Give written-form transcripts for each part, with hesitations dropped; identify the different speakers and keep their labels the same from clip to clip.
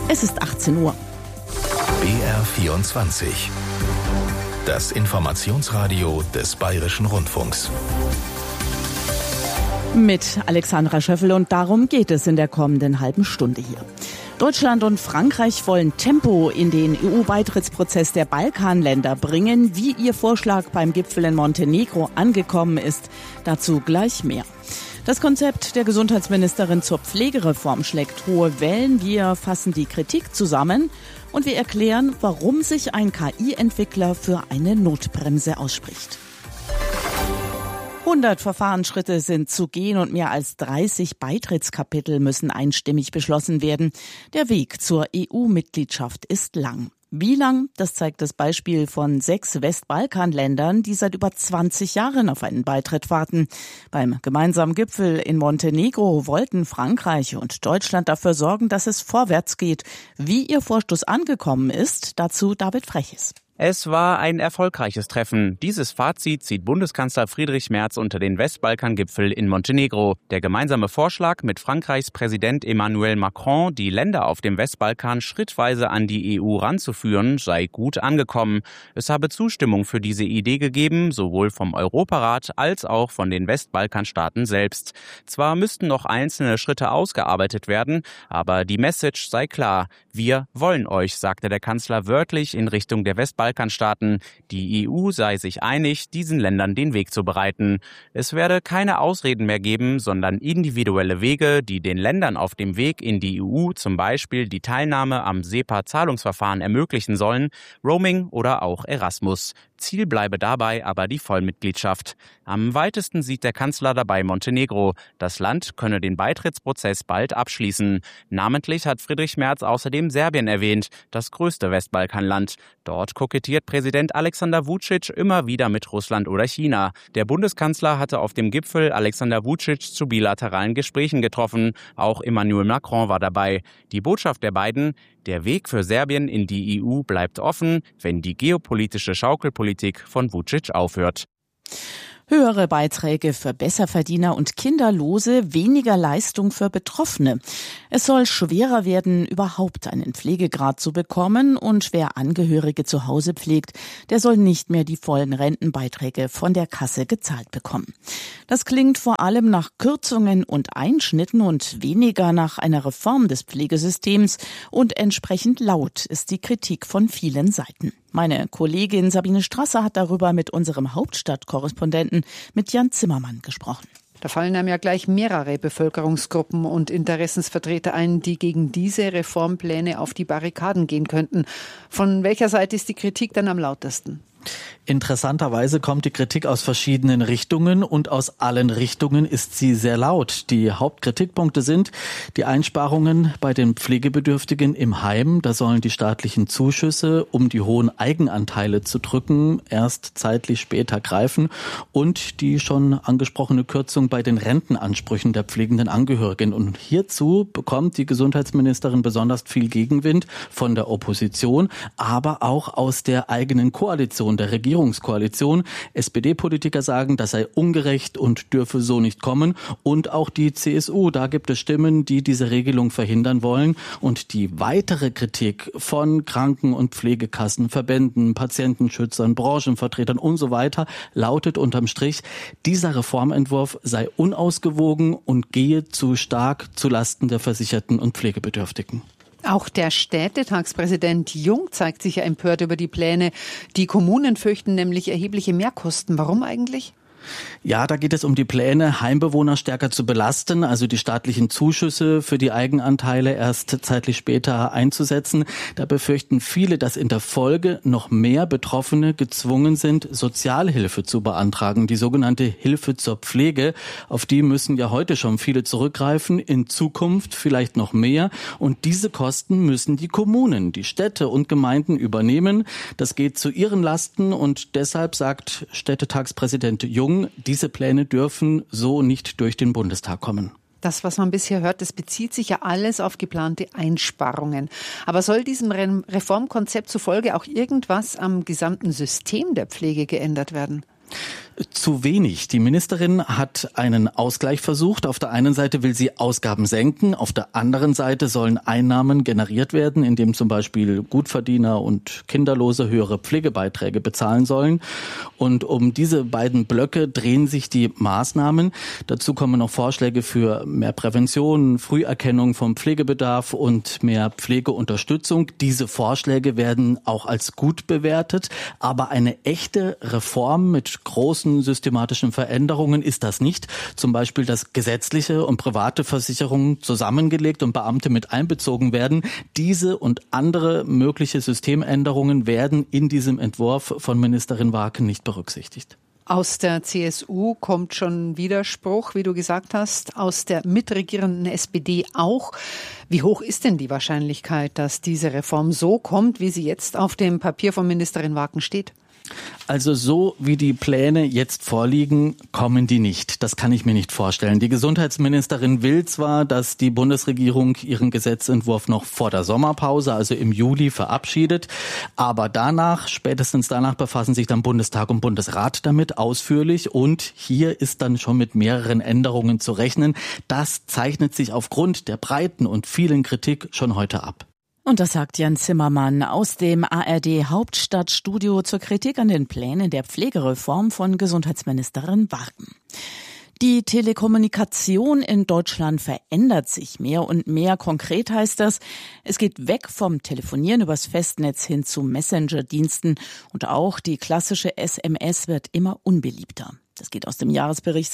Speaker 1: Es ist 18 Uhr.
Speaker 2: BR24. Das Informationsradio des Bayerischen Rundfunks.
Speaker 1: Mit Alexandra Schöffel, und darum geht es in der kommenden halben Stunde hier. Deutschland und Frankreich wollen Tempo in den EU-Beitrittsprozess der Balkanländer bringen. Wie ihr Vorschlag beim Gipfel in Montenegro angekommen ist, dazu gleich mehr. Das Konzept der Gesundheitsministerin zur Pflegereform schlägt hohe Wellen. Wir fassen die Kritik zusammen und wir erklären, warum sich ein KI-Entwickler für eine Notbremse ausspricht. 100 Verfahrensschritte sind zu gehen und mehr als 30 Beitrittskapitel müssen einstimmig beschlossen werden. Der Weg zur EU-Mitgliedschaft ist lang. Wie lang? Das zeigt das Beispiel von 6 Westbalkanländern, die seit über 20 Jahren auf einen Beitritt warten. Beim gemeinsamen Gipfel in Montenegro wollten Frankreich und Deutschland dafür sorgen, dass es vorwärts geht. Wie ihr Vorstoß angekommen ist, dazu David Freches.
Speaker 3: Es war ein erfolgreiches Treffen. Dieses Fazit zieht Bundeskanzler Friedrich Merz unter den Westbalkan-Gipfel in Montenegro. Der gemeinsame Vorschlag mit Frankreichs Präsident Emmanuel Macron, die Länder auf dem Westbalkan schrittweise an die EU ranzuführen, sei gut angekommen. Es habe Zustimmung für diese Idee gegeben, sowohl vom Europarat als auch von den Westbalkanstaaten selbst. Zwar müssten noch einzelne Schritte ausgearbeitet werden, aber die Message sei klar. Wir wollen euch, sagte der Kanzler wörtlich in Richtung der Westbalkanstaaten. Die EU sei sich einig, diesen Ländern den Weg zu bereiten. Es werde keine Ausreden mehr geben, sondern individuelle Wege, die den Ländern auf dem Weg in die EU zum Beispiel die Teilnahme am SEPA-Zahlungsverfahren ermöglichen sollen, Roaming oder auch Erasmus. Ziel bleibe dabei aber die Vollmitgliedschaft. Am weitesten sieht der Kanzler dabei Montenegro. Das Land könne den Beitrittsprozess bald abschließen. Namentlich hat Friedrich Merz außerdem Serbien erwähnt, das größte Westbalkanland. Dort kokettiert Präsident Alexander Vučić immer wieder mit Russland oder China. Der Bundeskanzler hatte auf dem Gipfel Alexander Vučić zu bilateralen Gesprächen getroffen. Auch Emmanuel Macron war dabei. Die Botschaft der beiden: Der Weg für Serbien in die EU bleibt offen, wenn die geopolitische Schaukelpolitik von Vučić aufhört.
Speaker 1: Höhere Beiträge für Besserverdiener und Kinderlose, weniger Leistung für Betroffene. Es soll schwerer werden, überhaupt einen Pflegegrad zu bekommen, und wer Angehörige zu Hause pflegt, der soll nicht mehr die vollen Rentenbeiträge von der Kasse gezahlt bekommen. Das klingt vor allem nach Kürzungen und Einschnitten und weniger nach einer Reform des Pflegesystems, und entsprechend laut ist die Kritik von vielen Seiten. Meine Kollegin Sabine Strasser hat darüber mit unserem Hauptstadtkorrespondenten, mit Jan Zimmermann, gesprochen.
Speaker 4: Da fallen einem ja gleich mehrere Bevölkerungsgruppen und Interessensvertreter ein, die gegen diese Reformpläne auf die Barrikaden gehen könnten. Von welcher Seite ist die Kritik dann am lautesten?
Speaker 5: Interessanterweise kommt die Kritik aus verschiedenen Richtungen, und aus allen Richtungen ist sie sehr laut. Die Hauptkritikpunkte sind die Einsparungen bei den Pflegebedürftigen im Heim. Da sollen die staatlichen Zuschüsse, um die hohen Eigenanteile zu drücken, erst zeitlich später greifen, und die schon angesprochene Kürzung bei den Rentenansprüchen der pflegenden Angehörigen. Und hierzu bekommt die Gesundheitsministerin besonders viel Gegenwind von der Opposition, aber auch aus der eigenen Koalition, der Regierungskoalition. SPD-Politiker sagen, das sei ungerecht und dürfe so nicht kommen. Und auch die CSU, da gibt es Stimmen, die diese Regelung verhindern wollen. Und die weitere Kritik von Kranken- und Pflegekassen, Verbänden, Patientenschützern, Branchenvertretern und so weiter lautet unterm Strich: Dieser Reformentwurf sei unausgewogen und gehe zu stark zulasten der Versicherten und Pflegebedürftigen.
Speaker 4: Auch der Städtetagspräsident Jung zeigt sich ja empört über die Pläne. Die Kommunen fürchten nämlich erhebliche Mehrkosten. Warum eigentlich?
Speaker 5: Ja, da geht es um die Pläne, Heimbewohner stärker zu belasten, also die staatlichen Zuschüsse für die Eigenanteile erst zeitlich später einzusetzen. Da befürchten viele, dass in der Folge noch mehr Betroffene gezwungen sind, Sozialhilfe zu beantragen, die sogenannte Hilfe zur Pflege. Auf die müssen ja heute schon viele zurückgreifen, in Zukunft vielleicht noch mehr. Und diese Kosten müssen die Kommunen, die Städte und Gemeinden übernehmen. Das geht zu ihren Lasten, und deshalb sagt Städtetagspräsident Jung, diese Pläne dürfen so nicht durch den Bundestag kommen.
Speaker 4: Das, was man bisher hört, das bezieht sich ja alles auf geplante Einsparungen. Aber soll diesem Reformkonzept zufolge auch irgendwas am gesamten System der Pflege geändert werden?
Speaker 5: Zu wenig. Die Ministerin hat einen Ausgleich versucht. Auf der einen Seite will sie Ausgaben senken, auf der anderen Seite sollen Einnahmen generiert werden, indem zum Beispiel Gutverdiener und Kinderlose höhere Pflegebeiträge bezahlen sollen. Und um diese beiden Blöcke drehen sich die Maßnahmen. Dazu kommen noch Vorschläge für mehr Prävention, Früherkennung vom Pflegebedarf und mehr Pflegeunterstützung. Diese Vorschläge werden auch als gut bewertet, aber eine echte Reform mit großen systematischen Veränderungen ist das nicht. Zum Beispiel, dass gesetzliche und private Versicherungen zusammengelegt und Beamte mit einbezogen werden. Diese und andere mögliche Systemänderungen werden in diesem Entwurf von Ministerin Waken nicht berücksichtigt.
Speaker 4: Aus der CSU kommt schon Widerspruch, wie du gesagt hast, aus der mitregierenden SPD auch. Wie hoch ist denn die Wahrscheinlichkeit, dass diese Reform so kommt, wie sie jetzt auf dem Papier von Ministerin Waken steht?
Speaker 5: Also so wie die Pläne jetzt vorliegen, kommen die nicht. Das kann ich mir nicht vorstellen. Die Gesundheitsministerin will zwar, dass die Bundesregierung ihren Gesetzentwurf noch vor der Sommerpause, also im Juli, verabschiedet, aber spätestens danach befassen sich dann Bundestag und Bundesrat damit ausführlich und hier ist dann schon mit mehreren Änderungen zu rechnen. Das zeichnet sich aufgrund der breiten und vielen Kritik schon heute ab.
Speaker 1: Und das sagt Jan Zimmermann aus dem ARD Hauptstadtstudio zur Kritik an den Plänen der Pflegereform von Gesundheitsministerin Waken. Die Telekommunikation in Deutschland verändert sich mehr und mehr. Konkret heißt das, es geht weg vom Telefonieren übers Festnetz hin zu Messenger-Diensten und auch die klassische SMS wird immer unbeliebter. Das geht aus dem Jahresbericht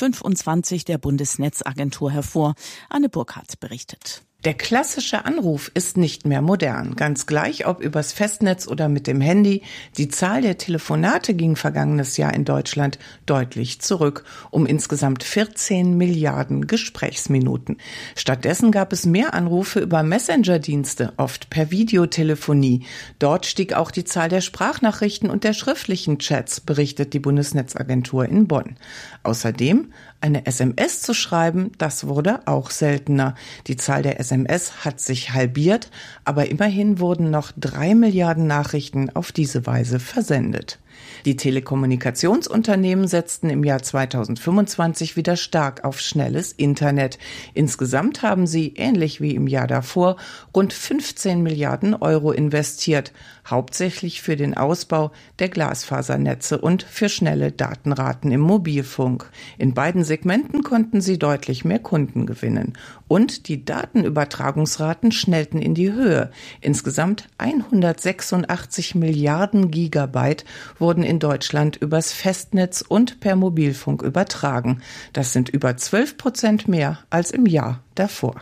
Speaker 1: 2025 der Bundesnetzagentur hervor. Anne Burkhardt berichtet.
Speaker 6: Der klassische Anruf ist nicht mehr modern. Ganz gleich, ob übers Festnetz oder mit dem Handy. Die Zahl der Telefonate ging vergangenes Jahr in Deutschland deutlich zurück, um insgesamt 14 Milliarden Gesprächsminuten. Stattdessen gab es mehr Anrufe über Messenger-Dienste, oft per Videotelefonie. Dort stieg auch die Zahl der Sprachnachrichten und der schriftlichen Chats, berichtet die Bundesnetzagentur in Bonn. Außerdem eine SMS zu schreiben, das wurde auch seltener. Die Zahl der SMS hat sich halbiert, aber immerhin wurden noch 3 Milliarden Nachrichten auf diese Weise versendet. Die Telekommunikationsunternehmen setzten im Jahr 2025 wieder stark auf schnelles Internet. Insgesamt haben sie, ähnlich wie im Jahr davor, rund 15 Milliarden Euro investiert, hauptsächlich für den Ausbau der Glasfasernetze und für schnelle Datenraten im Mobilfunk. In beiden Segmenten konnten sie deutlich mehr Kunden gewinnen. Und die Datenübertragungsraten schnellten in die Höhe. Insgesamt 186 Milliarden Gigabyte wurden in Deutschland übers Festnetz und per Mobilfunk übertragen. Das sind über 12% mehr als im Jahr davor.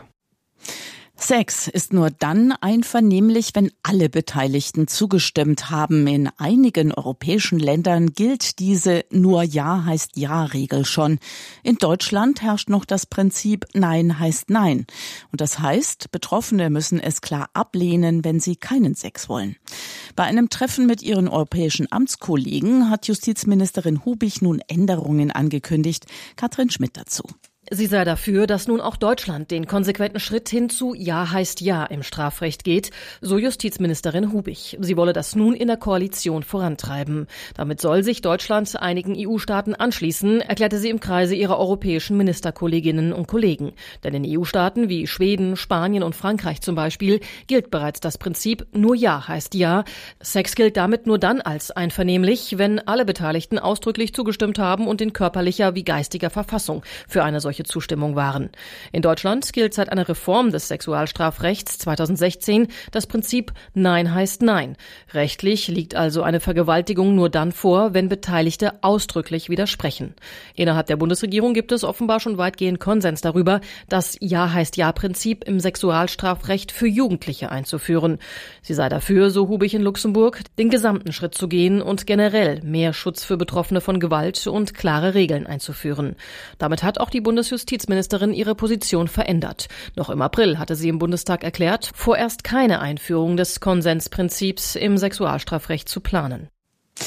Speaker 1: Sex ist nur dann einvernehmlich, wenn alle Beteiligten zugestimmt haben. In einigen europäischen Ländern gilt diese Nur Ja heißt Ja-Regel schon. In Deutschland herrscht noch das Prinzip Nein heißt Nein. Und das heißt, Betroffene müssen es klar ablehnen, wenn sie keinen Sex wollen. Bei einem Treffen mit ihren europäischen Amtskollegen hat Justizministerin Hubich nun Änderungen angekündigt. Katrin Schmidt dazu.
Speaker 7: Sie sei dafür, dass nun auch Deutschland den konsequenten Schritt hin zu Ja heißt Ja im Strafrecht geht, so Justizministerin Hubich. Sie wolle das nun in der Koalition vorantreiben. Damit soll sich Deutschland einigen EU-Staaten anschließen, erklärte sie im Kreise ihrer europäischen Ministerkolleginnen und Kollegen. Denn in EU-Staaten wie Schweden, Spanien und Frankreich zum Beispiel gilt bereits das Prinzip Nur Ja heißt Ja. Sex gilt damit nur dann als einvernehmlich, wenn alle Beteiligten ausdrücklich zugestimmt haben und in körperlicher wie geistiger Verfassung für eine solche Zustimmung waren. In Deutschland gilt seit einer Reform des Sexualstrafrechts 2016 das Prinzip Nein heißt Nein. Rechtlich liegt also eine Vergewaltigung nur dann vor, wenn Beteiligte ausdrücklich widersprechen. Innerhalb der Bundesregierung gibt es offenbar schon weitgehend Konsens darüber, das Ja heißt Ja-Prinzip im Sexualstrafrecht für Jugendliche einzuführen. Sie sei dafür, so Hubich in Luxemburg, den gesamten Schritt zu gehen und generell mehr Schutz für Betroffene von Gewalt und klare Regeln einzuführen. Damit hat auch die Bundesjustizministerin ihre Position verändert. Noch im April hatte sie im Bundestag erklärt, vorerst keine Einführung des Konsensprinzips im Sexualstrafrecht zu planen.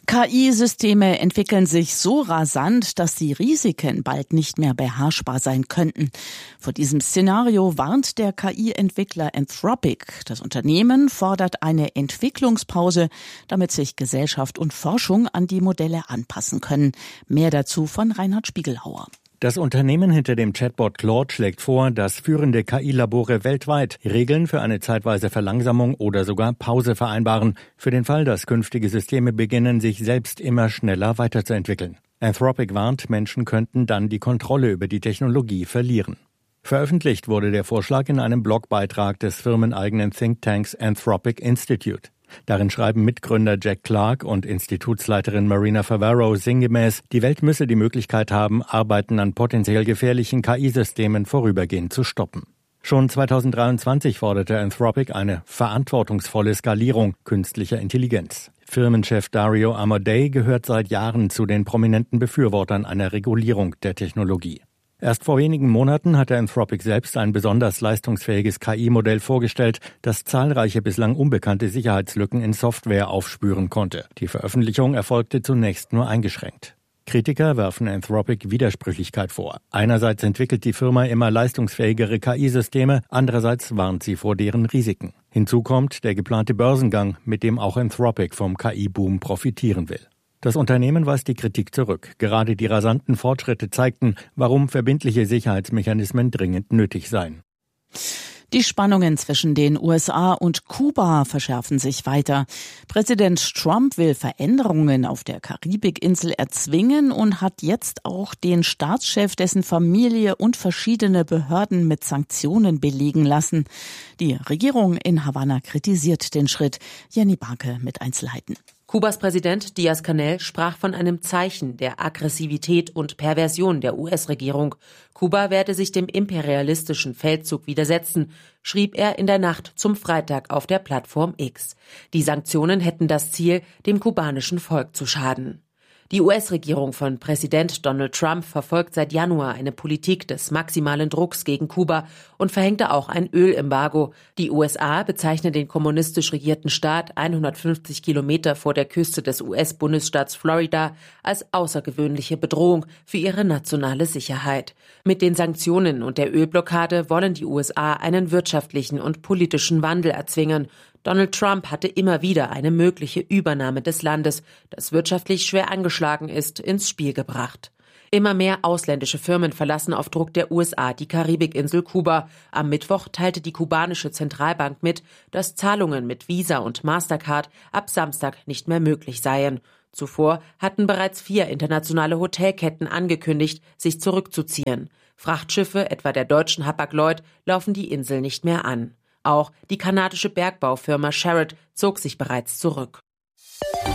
Speaker 1: KI-Systeme entwickeln sich so rasant, dass die Risiken bald nicht mehr beherrschbar sein könnten. Vor diesem Szenario warnt der KI-Entwickler Anthropic. Das Unternehmen fordert eine Entwicklungspause, damit sich Gesellschaft und Forschung an die Modelle anpassen können. Mehr dazu von Reinhard Spiegelhauer.
Speaker 8: Das Unternehmen hinter dem Chatbot Claude schlägt vor, dass führende KI-Labore weltweit Regeln für eine zeitweise Verlangsamung oder sogar Pause vereinbaren, für den Fall, dass künftige Systeme beginnen, sich selbst immer schneller weiterzuentwickeln. Anthropic warnt, Menschen könnten dann die Kontrolle über die Technologie verlieren. Veröffentlicht wurde der Vorschlag in einem Blogbeitrag des firmeneigenen Thinktanks Anthropic Institute. Darin schreiben Mitgründer Jack Clark und Institutsleiterin Marina Favaro sinngemäß, die Welt müsse die Möglichkeit haben, Arbeiten an potenziell gefährlichen KI-Systemen vorübergehend zu stoppen. Schon 2023 forderte Anthropic eine verantwortungsvolle Skalierung künstlicher Intelligenz. Firmenchef Dario Amodei gehört seit Jahren zu den prominenten Befürwortern einer Regulierung der Technologie. Erst vor wenigen Monaten hatte Anthropic selbst ein besonders leistungsfähiges KI-Modell vorgestellt, das zahlreiche bislang unbekannte Sicherheitslücken in Software aufspüren konnte. Die Veröffentlichung erfolgte zunächst nur eingeschränkt. Kritiker werfen Anthropic Widersprüchlichkeit vor. Einerseits entwickelt die Firma immer leistungsfähigere KI-Systeme, andererseits warnt sie vor deren Risiken. Hinzu kommt der geplante Börsengang, mit dem auch Anthropic vom KI-Boom profitieren will. Das Unternehmen weist die Kritik zurück. Gerade die rasanten Fortschritte zeigten, warum verbindliche Sicherheitsmechanismen dringend nötig seien.
Speaker 1: Die Spannungen zwischen den USA und Kuba verschärfen sich weiter. Präsident Trump will Veränderungen auf der Karibikinsel erzwingen und hat jetzt auch den Staatschef, dessen Familie und verschiedene Behörden mit Sanktionen belegen lassen. Die Regierung in Havanna kritisiert den Schritt. Jenny Barke mit Einzelheiten.
Speaker 9: Kubas Präsident Díaz-Canel sprach von einem Zeichen der Aggressivität und Perversion der US-Regierung. Kuba werde sich dem imperialistischen Feldzug widersetzen, schrieb er in der Nacht zum Freitag auf der Plattform X. Die Sanktionen hätten das Ziel, dem kubanischen Volk zu schaden. Die US-Regierung von Präsident Donald Trump verfolgt seit Januar eine Politik des maximalen Drucks gegen Kuba und verhängte auch ein Ölembargo. Die USA bezeichnen den kommunistisch regierten Staat 150 Kilometer vor der Küste des US-Bundesstaats Florida als außergewöhnliche Bedrohung für ihre nationale Sicherheit. Mit den Sanktionen und der Ölblockade wollen die USA einen wirtschaftlichen und politischen Wandel erzwingen. Donald Trump hatte immer wieder eine mögliche Übernahme des Landes, das wirtschaftlich schwer angeschlagen ist, ins Spiel gebracht. Immer mehr ausländische Firmen verlassen auf Druck der USA die Karibikinsel Kuba. Am Mittwoch teilte die kubanische Zentralbank mit, dass Zahlungen mit Visa und Mastercard ab Samstag nicht mehr möglich seien. Zuvor hatten bereits 4 internationale Hotelketten angekündigt, sich zurückzuziehen. Frachtschiffe, etwa der deutschen Hapag-Lloyd, laufen die Insel nicht mehr an. Auch die kanadische Bergbaufirma Sherritt zog sich bereits zurück.